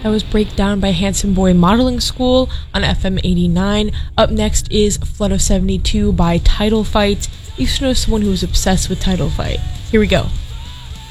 That was Breakdown by Handsome Boy Modeling School on FM 89. Up next is Flood of 72 by Title Fight. I used to know someone who was obsessed with Title Fight. Here we go.